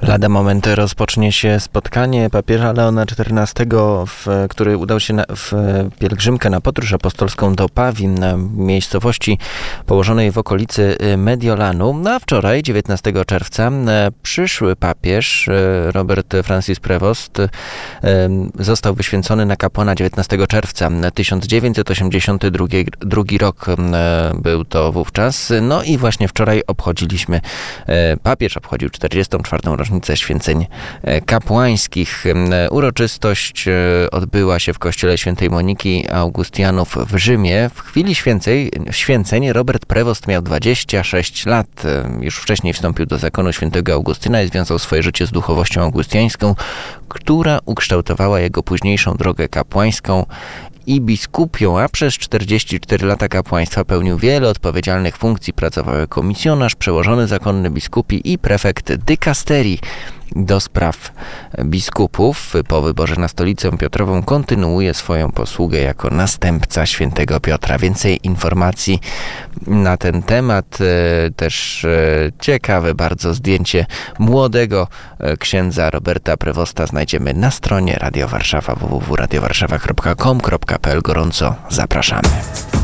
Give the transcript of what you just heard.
Lada moment rozpocznie się spotkanie papieża Leona XIV, który udał się w pielgrzymkę na podróż apostolską do Pawii, na miejscowości położonej w okolicy Mediolanu. A wczoraj, 19 czerwca, przyszły papież Robert Francis Prevost został wyświęcony na kapłana 19 czerwca 1982 rok był to wówczas. No i właśnie wczoraj papież obchodził 44. rocznicę święceń kapłańskich. Uroczystość odbyła się w kościele świętej Moniki Augustianów w Rzymie. W chwili święceń Robert Prevost miał 26 lat. Już wcześniej wstąpił do zakonu świętego Augustyna i związał swoje życie z duchowością augustiańską, która ukształtowała jego późniejszą drogę kapłańską i biskupią, a przez 44 lata kapłaństwa pełnił wiele odpowiedzialnych funkcji. Pracował jako misjonarz, przełożony zakonny biskupi i prefekt dykasterii do spraw biskupów. Po wyborze na stolicę Piotrową kontynuuje swoją posługę jako następca świętego Piotra. Więcej informacji na ten temat, też ciekawe bardzo zdjęcie młodego księdza Roberta Prevosta znajdziemy na stronie Radio Warszawa www.radiowarszawa.com.pl. Gorąco zapraszamy.